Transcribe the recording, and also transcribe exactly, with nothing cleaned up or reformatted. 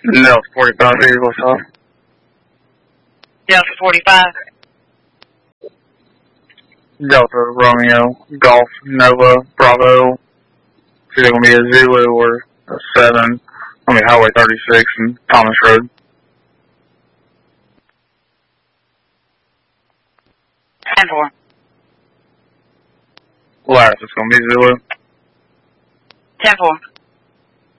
Delta forty-five here, what's up? Delta forty-five. Delta Romeo, Golf, Nova, Bravo. It's either going to be a Zulu or a seven. On the Highway thirty-six and Thomas Road. ten four. Last, it's going to be Zulu. ten four.